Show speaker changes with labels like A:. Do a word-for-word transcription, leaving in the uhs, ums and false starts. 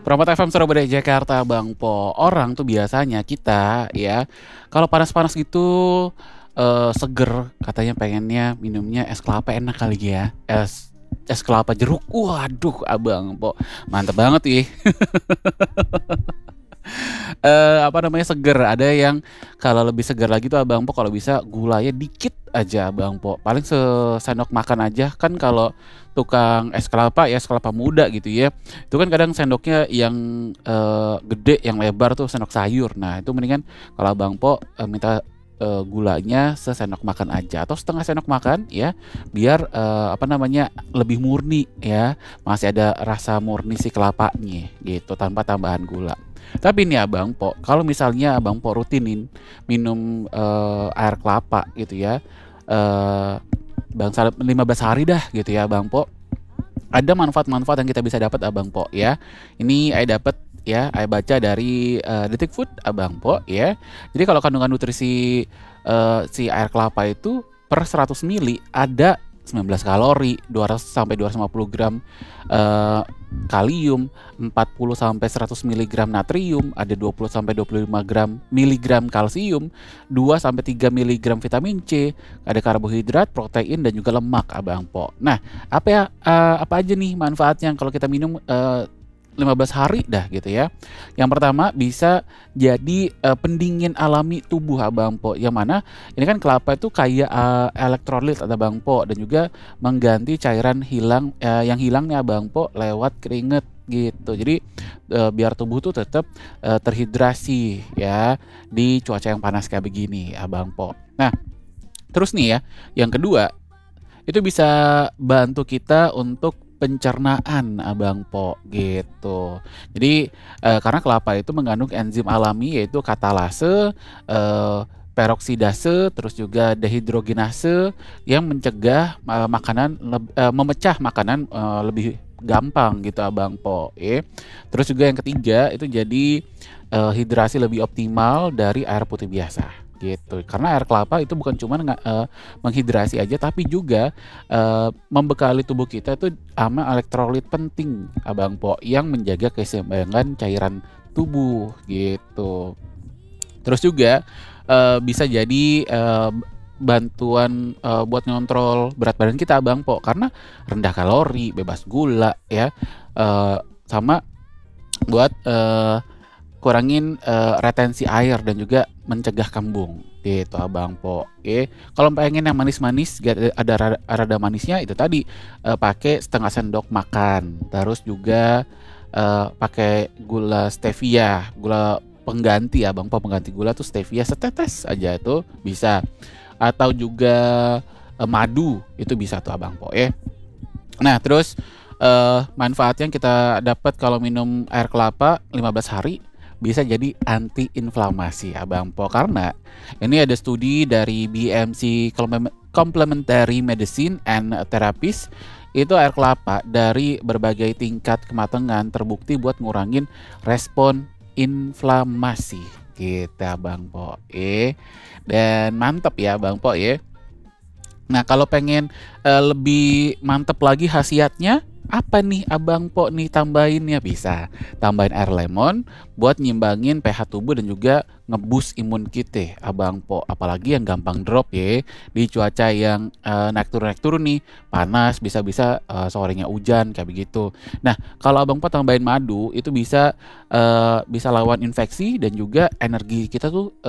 A: Permata F M Surabaya Jakarta, Bang Po. Orang tuh biasanya kita ya, kalau panas-panas gitu, eee, seger katanya pengennya minumnya es kelapa enak kali ya, es es kelapa jeruk. Waduh, Abang Po, mantep banget ih. Eee, apa namanya, seger. Ada yang kalau lebih segar lagi tuh Abang Po kalau bisa gulanya dikit aja Abang Po, paling sesendok makan aja. Kan kalau tukang es kelapa ya, es kelapa muda gitu ya, itu kan kadang sendoknya yang, eee, gede, yang lebar tuh sendok sayur. Nah itu mendingan kalau Abang Po, eee, minta, eee, gulanya sesendok makan aja atau setengah sendok makan ya, biar, eee, apa namanya, lebih murni ya, masih ada rasa murni si kelapanya gitu, tanpa tambahan gula. Tapi nih Abang Po, kalau misalnya Abang Po rutinin minum, eee, air kelapa gitu ya, eee, bangsa lima belas hari dah gitu ya Bang Po, ada manfaat-manfaat yang kita bisa dapat Abang Po ya. Ini Ae dapat ya, Ae baca dari, eee, Detik Food Abang Po ya. Jadi kalau kandungan nutrisi, eee, si air kelapa itu per seratus mili ada sembilan belas kalori, dua ratus sampai dua ratus lima puluh gram, eee, kalium, empat puluh sampai seratus miligram natrium, ada dua puluh sampai dua puluh lima gram miligram kalsium, dua sampai tiga miligram vitamin C, ada karbohidrat, protein, dan juga lemak Abang Po. Nah, apa ya, eee, apa aja nih manfaatnya kalau kita minum, eee, lima belas hari dah gitu ya. Yang pertama bisa jadi, eee, pendingin alami tubuh Abang Po, yang mana ini kan kelapa itu kaya, eee, elektrolit Abang Po, dan juga mengganti cairan hilang, eee, yang hilang nih Abang Po lewat keringat gitu. Jadi, eee, biar tubuh tuh tetap, eee, terhidrasi ya di cuaca yang panas kayak begini Abang Po. Nah, terus nih ya, yang kedua, itu bisa bantu kita untuk pencernaan Abang Po gitu. Jadi, eee, karena kelapa itu mengandung enzim alami yaitu katalase, eee, peroksidase, terus juga dehidrogenase yang mencegah, eee, makanan leb eee, memecah makanan, eee, lebih gampang gitu Abang Po ya. Terus juga yang ketiga itu jadi, eee, hidrasi lebih optimal dari air putih biasa gitu. Karena air kelapa itu bukan cuman nga eee, menghidrasi aja tapi juga, eee, membekali tubuh kita tuh ama elektrolit penting Abang Po yang menjaga keseimbangan cairan tubuh gitu. Terus juga, eee, bisa jadi, eee, bantuan, eee, buat ngontrol berat badan kita Abang Po, karena rendah kalori, bebas gula ya, eee, sama buat, eee, kurangin, eee, retensi air dan juga mencegah kembung gitu Abang Po, oke. Kalau pengen yang manis-manis gak ada rada rada manisnya itu tadi, eee, pakai setengah sendok makan. Terus juga, eee, pakai gula stevia, gula pengganti Abang Po, pengganti gula tuh stevia setetes aja itu bisa. Atau juga, eee, madu itu bisa tuh Abang Po ya. Nah terus, eee, manfaat yang kita dapat kalau minum air kelapa lima belas hari, bisa jadi anti inflamasi Abang Po, karena ini ada studi dari B M C Complemen Complementary Medicine and Therapies, itu air kelapa dari berbagai tingkat kematangan terbukti buat ngurangin respon inflamasi gitu Abang Po ya. Dan mantap ya Bang Po ya. Nah kalau pengen, eee, lebih mantep lagi khasiatnya, apa nih Abang Po nih tambahinnya? Bisa tambahin air lemon buat nyimbangin pH tubuh dan juga nge-boost imun kita Abang Po. Apalagi yang gampang drop ya di cuaca yang, eee, naik turun naik turun nih, panas bisa-bisa, eee, sorenya hujan kayak begitu. Nah kalau Abang Po tambahin madu itu bisa, eee, bisa lawan infeksi dan juga energi kita tuh,